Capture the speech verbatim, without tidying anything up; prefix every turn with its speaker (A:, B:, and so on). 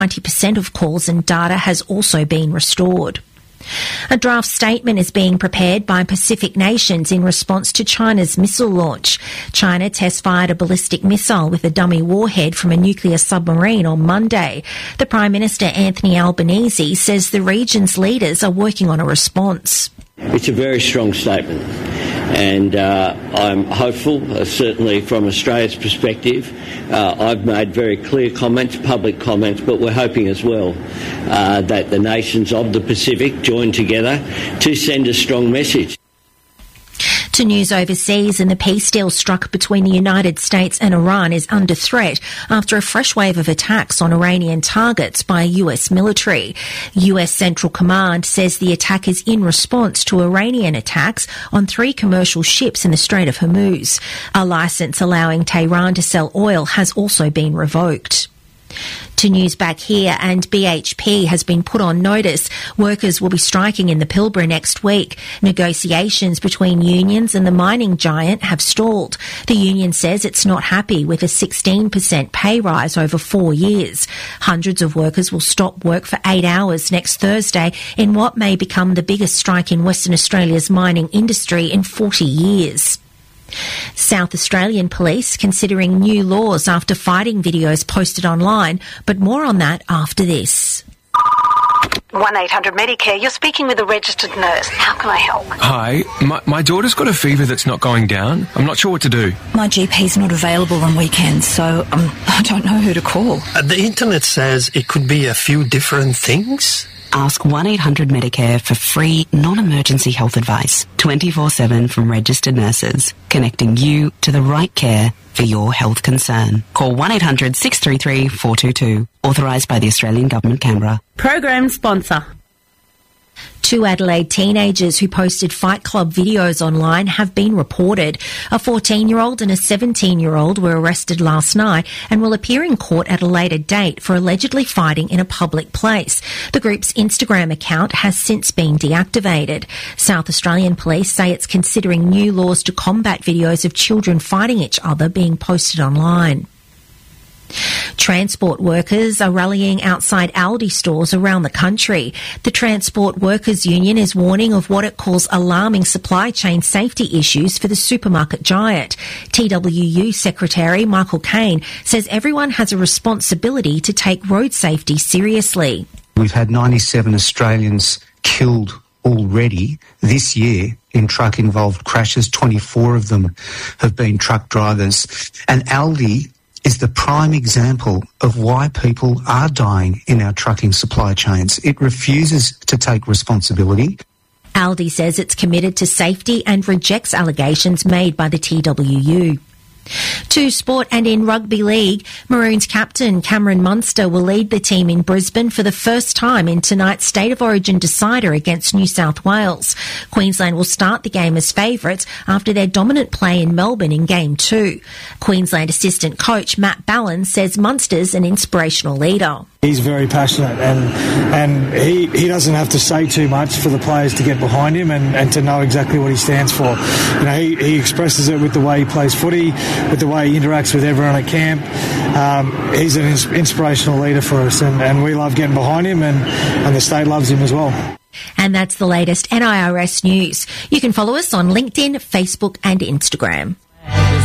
A: ninety percent of calls and data has also been restored. A draft statement is being prepared by Pacific nations in response to China's missile launch. China test-fired a ballistic missile with a dummy warhead from a nuclear submarine on Monday. The Prime Minister, Anthony Albanese, says the region's leaders are working on a response.
B: It's a very strong statement, and uh, I'm hopeful, uh, certainly from Australia's perspective. Uh, I've made very clear comments, public comments, but we're hoping as well uh, that the nations of the Pacific join together to send a strong message.
A: To news overseas, and the peace deal struck between the United States and Iran is under threat after a fresh wave of attacks on Iranian targets by U S military. U S Central Command says the attack is in response to Iranian attacks on three commercial ships in the Strait of Hormuz. A licence allowing Tehran to sell oil has also been revoked. To news back here, and B H P has been put on notice. Workers will be striking in the Pilbara next week. Negotiations between unions and the mining giant have stalled. The union says it's not happy with a sixteen percent pay rise over four years. Hundreds of workers will stop work for eight hours next Thursday in what may become the biggest strike in Western Australia's mining industry in forty years. South Australian police considering new laws after fighting videos posted online, but more on that after this.
C: one eight hundred Medicare, you're speaking with a registered nurse. How can I help?
D: Hi, my, my daughter's got a fever that's not going down. I'm not sure what to do.
E: My G P's not available on weekends, so um, I don't know who to call.
F: Uh, the internet says it could be a few different things.
G: Ask one eight hundred Medicare for free, non-emergency health advice, twenty-four seven from registered nurses, connecting you to the right care for your health concern. Call one eight hundred six three three four two two. Authorised by the Australian Government, Canberra.
H: Program sponsor.
A: Two Adelaide teenagers who posted Fight Club videos online have been reported. A fourteen-year-old and a seventeen-year-old were arrested last night and will appear in court at a later date for allegedly fighting in a public place. The group's Instagram account has since been deactivated. South Australian police say it's considering new laws to combat videos of children fighting each other being posted online. Transport workers are rallying outside Aldi stores around the country. The Transport Workers Union is warning of what it calls alarming supply chain safety issues for the supermarket giant. T W U Secretary Michael Caine says everyone has a responsibility to take road safety seriously.
I: We've had ninety-seven Australians killed already this year in truck-involved crashes. twenty-four of them have been truck drivers. And Aldi is the prime example of why people are dying in our trucking supply chains. It refuses to take responsibility.
A: Aldi says it's committed to safety and rejects allegations made by the T W U. To sport, and in rugby league, Maroons captain Cameron Munster will lead the team in Brisbane for the first time in tonight's State of Origin decider against New South Wales. Queensland will start the game as favourites after their dominant play in Melbourne in Game two. Queensland assistant coach Matt Ballin says Munster's an inspirational leader.
J: He's very passionate, and and he, he doesn't have to say too much for the players to get behind him and, and to know exactly what he stands for. You know, he, he expresses it with the way he plays footy, with the way he interacts with everyone at camp. Um, he's an ins- inspirational leader for us, and, and we love getting behind him, and, and the state loves him as well.
A: And that's the latest N I R S news. You can follow us on LinkedIn, Facebook and Instagram.